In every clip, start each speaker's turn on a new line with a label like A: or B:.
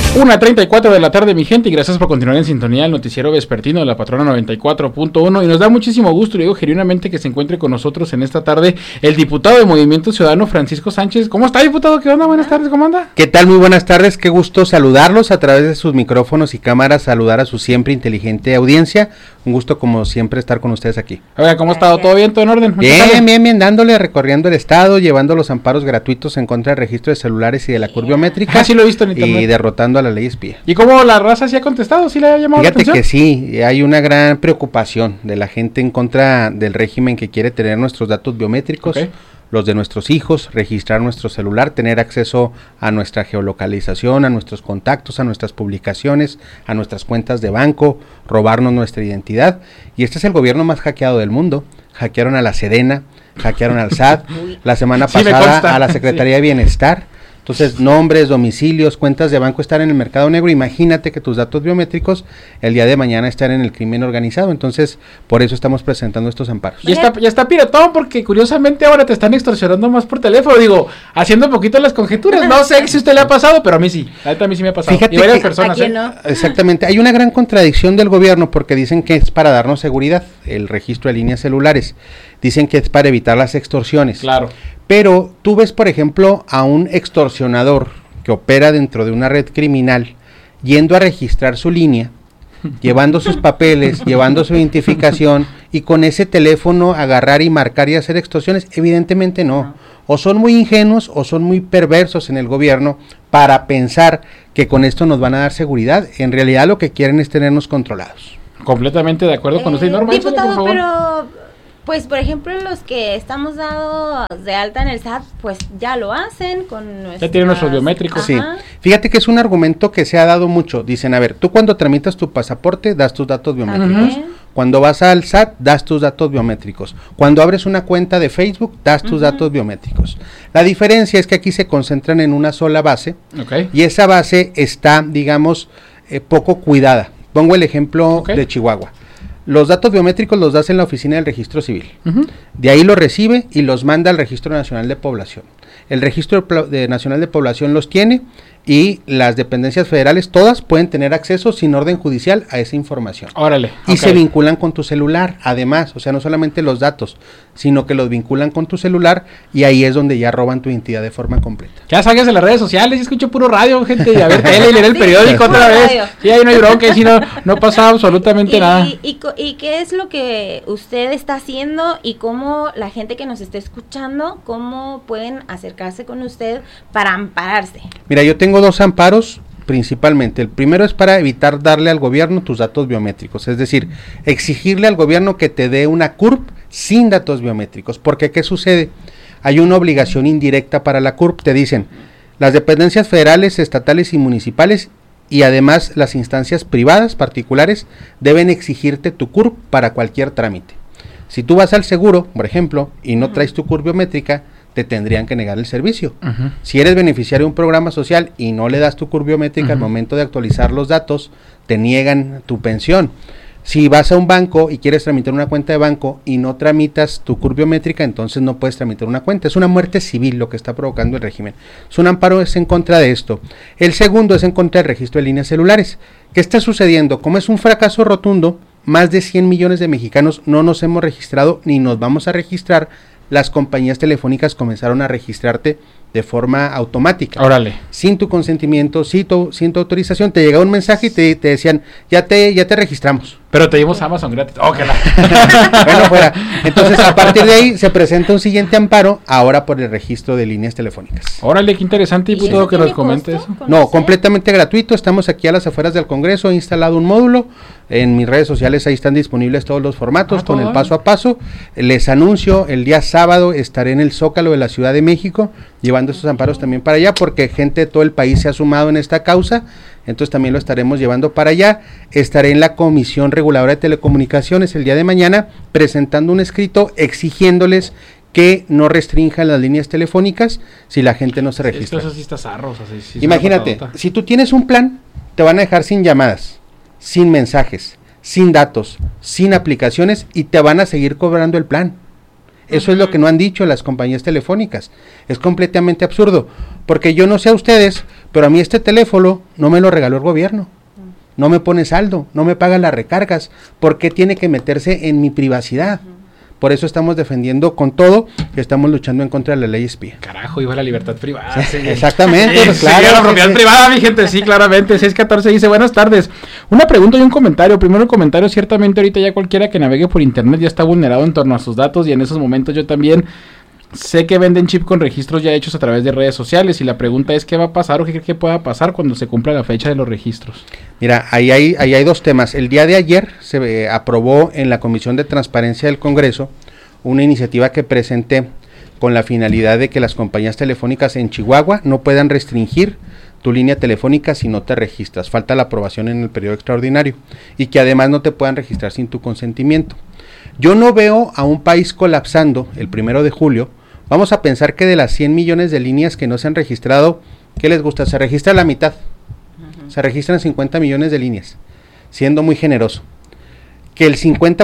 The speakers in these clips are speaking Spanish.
A: 1:34 de la tarde, mi gente, y gracias por continuar en sintonía del noticiero vespertino de la Patrona 94.1, y nos da muchísimo gusto, y digo genuinamente, que se encuentre con nosotros en esta tarde el diputado de Movimiento Ciudadano, Francisco Sánchez. ¿Cómo está, diputado? ¿Qué onda? Buenas tardes, ¿cómo anda?
B: ¿Qué tal? Muy buenas tardes, qué gusto saludarlos a través de sus micrófonos y cámaras, saludar a su siempre inteligente audiencia. Un gusto, como siempre, estar con ustedes aquí.
A: Oiga, ¿cómo ha estado? ¿Todo bien? ¿Todo en orden?
B: Bien, dándole, recorriendo el estado, llevando los amparos gratuitos en contra del registro de celulares y de la CURP biométrica.
A: Sí lo he visto en internet.
B: Y derrotando a la ley espía.
A: ¿Y cómo la raza sí ha contestado? ¿Sí le ha llamado la atención?
B: Fíjate que sí, hay una gran preocupación de la gente en contra del régimen que quiere tener nuestros datos biométricos, los de nuestros hijos, registrar nuestro celular, tener acceso a nuestra geolocalización, a nuestros contactos, a nuestras publicaciones, a nuestras cuentas de banco, robarnos nuestra identidad. Y este es el gobierno más hackeado del mundo. Hackearon a la Sedena, hackearon al SAT, la semana pasada a la Secretaría de Bienestar. Entonces, nombres, domicilios, cuentas de banco están en el mercado negro. Imagínate que tus datos biométricos el día de mañana están en el crimen organizado. Entonces, por eso estamos presentando estos amparos.
A: Ya está piratón, porque curiosamente ahora te están extorsionando más por teléfono. Digo, haciendo un poquito las conjeturas. No sé si a usted le ha pasado, pero a mí sí. A mí sí me ha pasado.
B: Fíjate,
A: y varias personas.
C: no.
B: Exactamente. Hay una gran contradicción del gobierno, porque dicen que es para darnos seguridad, el registro de líneas celulares. Dicen que es para evitar las extorsiones.
A: Claro.
B: Pero tú ves, por ejemplo, a un extorsionador que opera dentro de una red criminal yendo a registrar su línea, llevando sus papeles, llevando su identificación, y con ese teléfono agarrar y marcar y hacer extorsiones. Evidentemente no. O son muy ingenuos o son muy perversos en el gobierno para pensar que con esto nos van a dar seguridad. En realidad lo que quieren es tenernos controlados.
A: Completamente de acuerdo con usted. Norma,
C: diputado, pero pues por ejemplo los que estamos dados de alta en el SAT, pues ya lo hacen con nuestras...
A: Ya tienen nuestros biométricos.
B: Sí, fíjate que es un argumento que se ha dado mucho. Dicen, a ver, tú cuando tramitas tu pasaporte das tus datos biométricos. Cuando vas al SAT das tus datos biométricos. Cuando abres una cuenta de Facebook das tus datos biométricos. La diferencia es que aquí se concentran en una sola base, y esa base está, digamos, poco cuidada. Pongo el ejemplo de Chihuahua. Los datos biométricos los das en la oficina del registro civil. De ahí los recibe y los manda al Registro Nacional de Población. El Registro Nacional de Población los tiene, y las dependencias federales todas pueden tener acceso sin orden judicial a esa información.
A: Órale.
B: Y se vinculan con tu celular, además, o sea, no solamente los datos, sino que los vinculan con tu celular, y ahí es donde ya roban tu identidad de forma completa.
A: Ya salgas de las redes sociales, yo escucho puro radio, gente, y a ver tele y leer el periódico otra vez. Radio. Sí, ahí no hay bronca, y si no pasa absolutamente nada.
C: ¿Y qué es lo que usted está haciendo, y cómo la gente que nos esté escuchando, cómo pueden acercarse con usted para ampararse?
B: Mira, yo tengo dos amparos principalmente. El primero es para evitar darle al gobierno tus datos biométricos, es decir, exigirle al gobierno que te dé una CURP sin datos biométricos, porque ¿qué sucede? Hay una obligación indirecta para la CURP. Te dicen, las dependencias federales, estatales y municipales, y además las instancias privadas, particulares, deben exigirte tu CURP para cualquier trámite. Si tú vas al seguro, por ejemplo, y no traes tu CURP biométrica, te tendrían que negar el servicio. Si eres beneficiario de un programa social y no le das tu CURP biométrica, al momento de actualizar los datos, te niegan tu pensión. Si vas a un banco y quieres tramitar una cuenta de banco y no tramitas tu CURP biométrica, entonces no puedes tramitar una cuenta. Es una muerte civil lo que está provocando el régimen. Un amparo es en contra de esto. El segundo es en contra del registro de líneas celulares. ¿Qué está sucediendo? Como es un fracaso rotundo, más de 100 millones de mexicanos no nos hemos registrado ni nos vamos a registrar. Las compañías telefónicas comenzaron a registrarte de forma automática.
A: Órale.
B: Sin tu consentimiento, sin tu autorización, te llegaba un mensaje y te decían, ya te registramos.
A: Pero te dimos Amazon gratis.
B: Bueno, fuera. Entonces, a partir de ahí se presenta un siguiente amparo, ahora por el registro de líneas telefónicas.
A: Órale, qué interesante, diputado, que nos comente eso.
B: No, completamente gratuito. Estamos aquí a las afueras del Congreso, he instalado un módulo. En mis redes sociales ahí están disponibles todos los formatos con el paso a paso. Les anuncio, el día sábado estaré en el Zócalo de la Ciudad de México, llevando estos amparos también para allá, porque gente de todo el país se ha sumado en esta causa. Entonces también lo estaremos llevando para allá. Estaré en la Comisión Reguladora de Telecomunicaciones el día de mañana presentando un escrito exigiéndoles que no restrinjan las líneas telefónicas si la gente no se registra.
A: Eso sí está zarro,
B: Imagínate, si tú tienes un plan, te van a dejar sin llamadas, sin mensajes, sin datos, sin aplicaciones, y te van a seguir cobrando el plan. Eso es lo que no han dicho las compañías telefónicas. Es completamente absurdo, porque yo no sé a ustedes, pero a mí este teléfono no me lo regaló el gobierno. No me pone saldo, no me paga las recargas. ¿Por qué tiene que meterse en mi privacidad? Por eso estamos defendiendo con todo que estamos luchando en contra de la ley espía.
A: Carajo, iba la libertad privada.
B: Sí, exactamente,
A: Sí,
B: pues, claro.
A: Sí, la propiedad privada, mi gente, sí, claramente. 614 dice, buenas tardes. Una pregunta y un comentario. Primero el comentario, ciertamente ahorita ya cualquiera que navegue por internet ya está vulnerado en torno a sus datos, y en esos momentos yo también sé que venden chip con registros ya hechos a través de redes sociales, y la pregunta es, ¿qué va a pasar o qué cree que pueda pasar cuando se cumpla la fecha de los registros?
B: Mira, ahí hay dos temas. El día de ayer se aprobó en la Comisión de Transparencia del Congreso una iniciativa que presenté con la finalidad de que las compañías telefónicas en Chihuahua no puedan restringir tu línea telefónica si no te registras. Falta la aprobación en el periodo extraordinario, y que además no te puedan registrar sin tu consentimiento. Yo no veo a un país colapsando el 1 de julio. Vamos a pensar que de las 100 millones de líneas que no se han registrado, ¿qué les gusta? Se registra la mitad. Se registran 50 millones de líneas, siendo muy generoso. Que el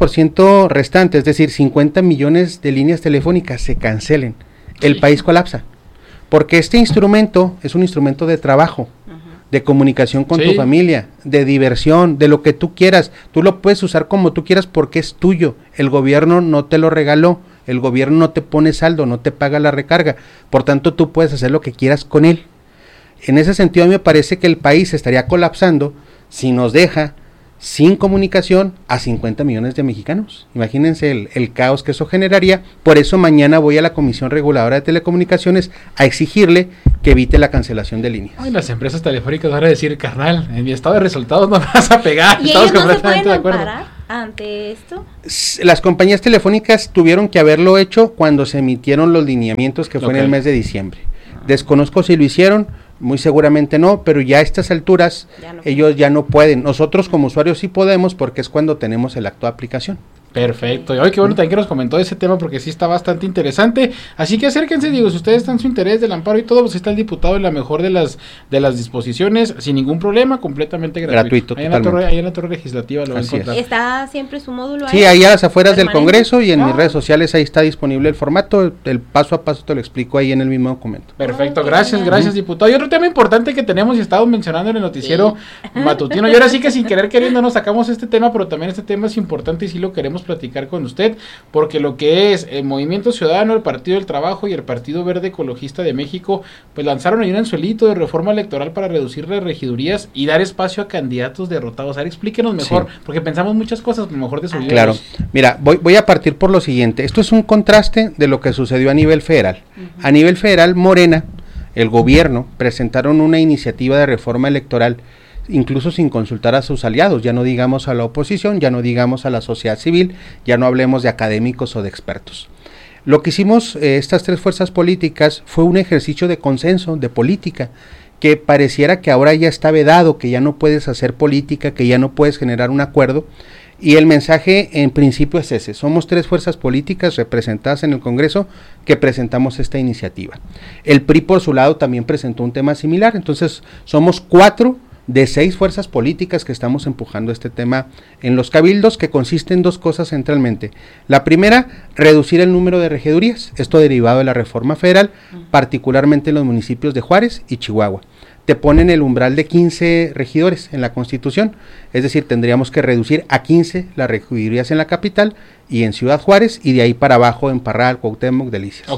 B: 50% restante, es decir, 50 millones de líneas telefónicas se cancelen. El país colapsa. Porque este instrumento es un instrumento de trabajo, de comunicación con tu familia, de diversión, de lo que tú quieras. Tú lo puedes usar como tú quieras porque es tuyo. El gobierno no te lo regaló. El gobierno no te pone saldo, no te paga la recarga. Por tanto, tú puedes hacer lo que quieras con él. En ese sentido, a mí me parece que el país estaría colapsando si nos deja sin comunicación a 50 millones de mexicanos. Imagínense el caos que eso generaría. Por eso mañana voy a la Comisión Reguladora de Telecomunicaciones a exigirle que evite la cancelación de líneas.
A: Ay, las empresas telefónicas van a decir, carnal, en mi estado de resultados no me vas a pegar.
C: ¿Y ellos no se pueden amparar ante esto?
B: Las compañías telefónicas tuvieron que haberlo hecho cuando se emitieron los lineamientos, que fue en el mes de diciembre. Desconozco si lo hicieron, muy seguramente no, pero ya a estas alturas ellos ya no pueden. Nosotros como usuarios sí podemos, porque es cuando tenemos el acto de aplicación.
A: Perfecto, y hoy qué bueno también que nos comentó ese tema, porque sí está bastante interesante, así que acérquense, digo, si ustedes están en su interés del amparo y todo, pues está el diputado en la mejor de las disposiciones, sin ningún problema, completamente gratuito. Ahí en la torre legislativa lo van a encontrar.
C: ¿Está siempre su módulo ahí?
B: Sí, ahí a las afueras del Congreso, y en mis redes sociales ahí está disponible el formato, el paso a paso te lo explico ahí en el mismo documento.
A: Perfecto, gracias diputado. Y otro tema importante que tenemos y estamos mencionando en el noticiero matutino, y ahora sí que sin querer queriendo nos sacamos este tema, pero también este tema es importante y sí lo queremos platicar con usted, porque lo que es el Movimiento Ciudadano, el Partido del Trabajo y el Partido Verde Ecologista de México, pues lanzaron ahí un anzuelito de reforma electoral para reducir las regidurías y dar espacio a candidatos derrotados. A ver, explíquenos mejor, porque pensamos muchas cosas, mejor de subir.
B: Claro, mira, voy a partir por lo siguiente. Esto es un contraste de lo que sucedió a nivel federal. A nivel federal, Morena, el gobierno, presentaron una iniciativa de reforma electoral, incluso sin consultar a sus aliados, ya no digamos a la oposición, ya no digamos a la sociedad civil, ya no hablemos de académicos o de expertos. Lo que hicimos estas tres fuerzas políticas fue un ejercicio de consenso, de política, que pareciera que ahora ya está vedado, que ya no puedes hacer política, que ya no puedes generar un acuerdo, y el mensaje en principio es ese: somos tres fuerzas políticas representadas en el Congreso que presentamos esta iniciativa. El PRI por su lado también presentó un tema similar, entonces somos 4 de 6 fuerzas políticas que estamos empujando este tema en los cabildos, que consiste en 2 cosas centralmente. La primera, reducir el número de regidurías, esto derivado de la reforma federal, particularmente en los municipios de Juárez y Chihuahua. Te ponen el umbral de 15 regidores en la Constitución, es decir, tendríamos que reducir a 15 las regidurías en la capital y en Ciudad Juárez, y de ahí para abajo en Parral, Cuauhtémoc, Delicias.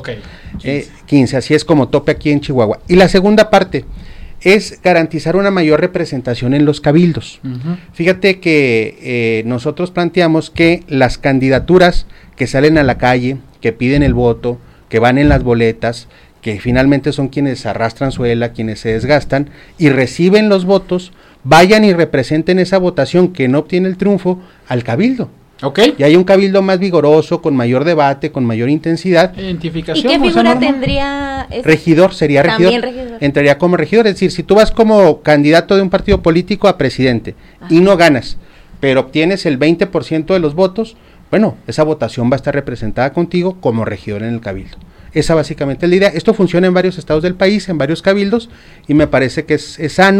B: 15, así es como tope aquí en Chihuahua. Y la segunda parte es garantizar una mayor representación en los cabildos. Fíjate que nosotros planteamos que las candidaturas que salen a la calle, que piden el voto, que van en las boletas, que finalmente son quienes arrastran suela, quienes se desgastan y reciben los votos, vayan y representen esa votación que no obtiene el triunfo al cabildo. Y hay un cabildo más vigoroso, con mayor debate, con mayor intensidad.
A: Identificación.
C: ¿Y qué figura tendría?
B: Regidor, sería regidor. Entraría como regidor, es decir, si tú vas como candidato de un partido político a presidente y no ganas, pero obtienes el 20% de los votos, bueno, esa votación va a estar representada contigo como regidor en el cabildo. Esa básicamente es la idea. Esto funciona en varios estados del país, en varios cabildos, y me parece que es sano,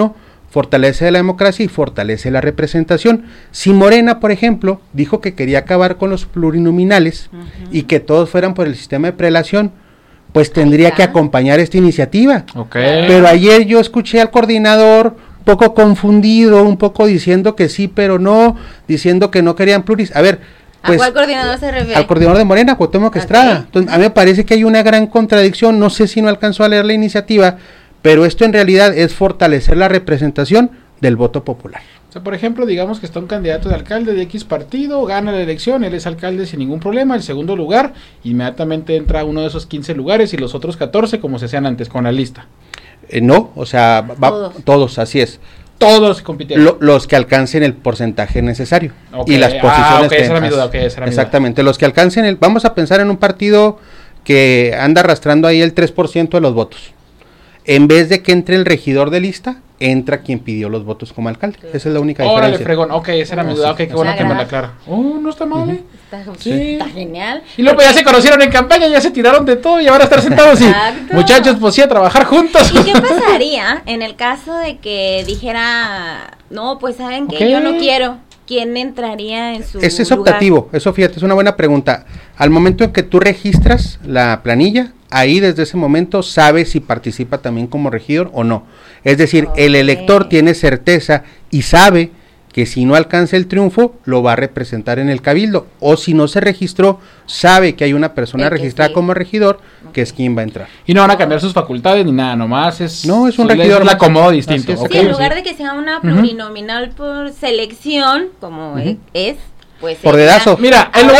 B: fortalece la democracia y fortalece la representación. Si Morena, por ejemplo, dijo que quería acabar con los plurinominales y que todos fueran por el sistema de prelación, pues tendría que acompañar esta iniciativa. Pero ayer yo escuché al coordinador un poco confundido, un poco diciendo que sí, pero no, diciendo que no querían pluris. A ver, pues,
C: ¿a cuál coordinador se refiere?
B: Al coordinador de Morena, Cuauhtémoc Estrada. Entonces, a mí me parece que hay una gran contradicción, no sé si no alcanzó a leer la iniciativa, pero esto en realidad es fortalecer la representación del voto popular.
A: O sea, por ejemplo, digamos que está un candidato de alcalde de X partido, gana la elección, él es alcalde sin ningún problema, el segundo lugar, inmediatamente entra uno de esos 15 lugares y los otros 14 como se hacían antes con la lista.
B: No, o sea, todos, así es.
A: Todos compitieron.
B: Los que alcancen el porcentaje necesario. Y las posiciones
A: esa era mi duda, esa era mi
B: exactamente, los que alcancen vamos a pensar en un partido que anda arrastrando ahí el 3% de los votos. En vez de que entre el regidor de lista, entra quien pidió los votos como alcalde. Esa es la única diferencia.
A: Órale, fregón. Ok, esa era mi duda. Ok, qué bueno que me la aclara. No está mal,
C: Está genial.
A: Y luego ya se conocieron en campaña, ya se tiraron de todo y ahora estar sentados y muchachos, pues sí, a trabajar juntos.
C: ¿Y qué pasaría en el caso de que dijera, no, pues saben que yo no quiero? ¿Quién entraría en su lugar?
B: Ese es optativo, eso fíjate, es una buena pregunta. Al momento en que tú registras la planilla, ahí desde ese momento sabes si participa también como regidor o no. Es decir, el elector tiene certeza y sabe que si no alcanza el triunfo, lo va a representar en el cabildo. O si no se registró, sabe que hay una persona registrada como regidor, que es quien va a entrar. Y
A: no van a cambiar sus facultades ni nada, nomás es...
B: No, es un regidor.
A: La acomodo distinto.
C: Sí, en lugar de que sea una plurinominal por selección, como es, pues...
B: Por dedazo.
A: Mira, en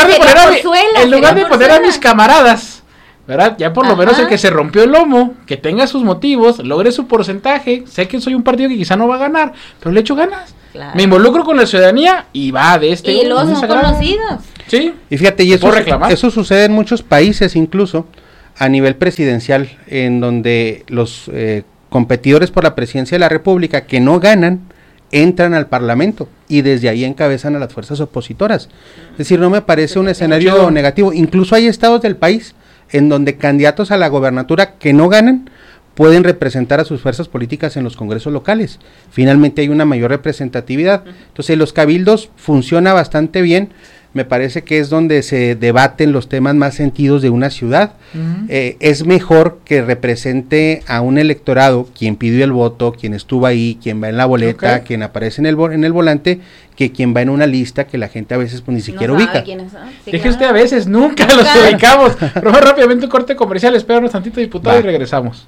A: lugar de poner a mis camaradas, ¿verdad? Ya por lo menos el que se rompió el lomo, que tenga sus motivos, logre su porcentaje, sé que soy un partido que quizá no va a ganar, pero le echo ganas. Claro. Me involucro con la ciudadanía y va de este...
C: Y los son conocidos.
A: Sí.
B: Y fíjate, y eso sucede en muchos países, incluso a nivel presidencial, en donde los competidores por la presidencia de la República que no ganan, entran al Parlamento y desde ahí encabezan a las fuerzas opositoras. Es decir, no me parece un escenario negativo. Incluso hay estados del país en donde candidatos a la gobernatura que no ganan pueden representar a sus fuerzas políticas en los congresos locales. Finalmente hay una mayor representatividad. Entonces los cabildos funciona bastante bien. Me parece que es donde se debaten los temas más sentidos de una ciudad. Es mejor que represente a un electorado, quien pidió el voto, quien estuvo ahí, quien va en la boleta, quien aparece en el volante, que quien va en una lista que la gente a veces pues, ni siquiera ubica.
C: Sí,
A: Deje usted a veces, nunca los ubicamos. Pero rápidamente un corte comercial, espéranos tantito, diputado, y regresamos.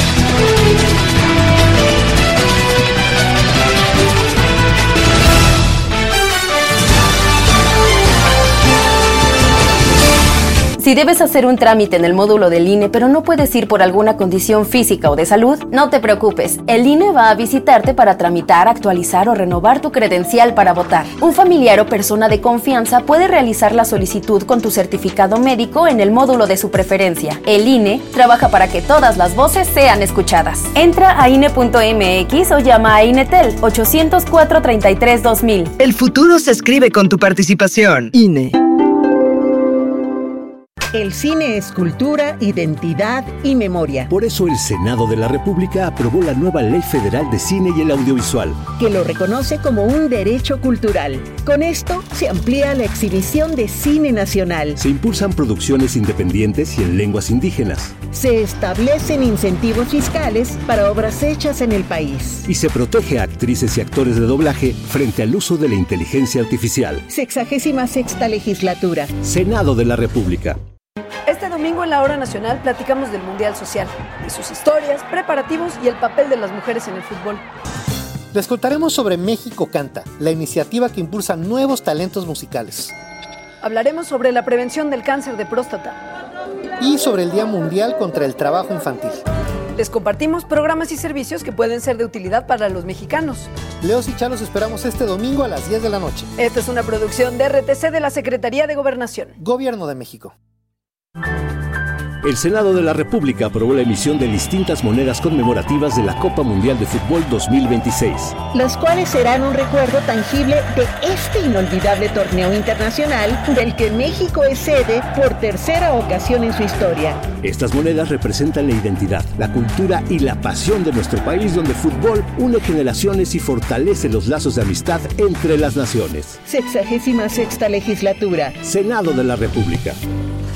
D: Si debes hacer un trámite en el módulo del INE, pero no puedes ir por alguna condición física o de salud, no te preocupes. El INE va a visitarte para tramitar, actualizar o renovar tu credencial para votar. Un familiar o persona de confianza puede realizar la solicitud con tu certificado médico en el módulo de su preferencia. El INE trabaja para que todas las voces sean escuchadas. Entra a INE.mx o llama a INETEL 804-33-2000.
E: El futuro se escribe con tu participación. INE.
F: El cine es cultura, identidad y memoria.
G: Por eso el Senado de la República aprobó la nueva Ley Federal de Cine y el Audiovisual,
F: que lo reconoce como un derecho cultural. Con esto se amplía la exhibición de cine nacional.
G: Se impulsan producciones independientes y en lenguas indígenas.
F: Se establecen incentivos fiscales para obras hechas en el país.
G: Y se protege a actrices y actores de doblaje frente al uso de la inteligencia artificial.
F: 66ª legislatura.
G: Senado de la República.
H: Este domingo en la Hora Nacional platicamos del Mundial Social, de sus historias, preparativos y el papel de las mujeres en el fútbol.
I: Les contaremos sobre México Canta, la iniciativa que impulsa nuevos talentos musicales.
H: Hablaremos sobre la prevención del cáncer de próstata.
I: Y sobre el Día Mundial contra el Trabajo Infantil.
H: Les compartimos programas y servicios que pueden ser de utilidad para los mexicanos.
I: Leos y Chalos esperamos este domingo a las 10 de la noche.
H: Esta es una producción de RTC de la Secretaría de Gobernación.
I: Gobierno de México.
G: El Senado de la República aprobó la emisión de distintas monedas conmemorativas de la Copa Mundial de Fútbol 2026.
F: Las cuales serán un recuerdo tangible de este inolvidable torneo internacional del que México es sede por tercera ocasión en su historia.
G: Estas monedas representan la identidad, la cultura y la pasión de nuestro país, donde el fútbol une generaciones y fortalece los lazos de amistad entre las naciones.
F: 66ª legislatura.
G: Senado de la República.